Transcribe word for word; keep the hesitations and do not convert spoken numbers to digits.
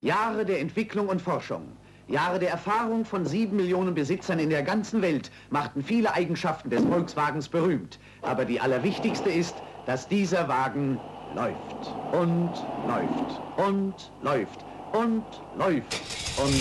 Jahre der Entwicklung und Forschung, Jahre der Erfahrung von sieben Millionen Besitzern in der ganzen Welt machten viele Eigenschaften des Volkswagens berühmt. Aber die allerwichtigste ist, dass dieser Wagen läuft und läuft und läuft und läuft und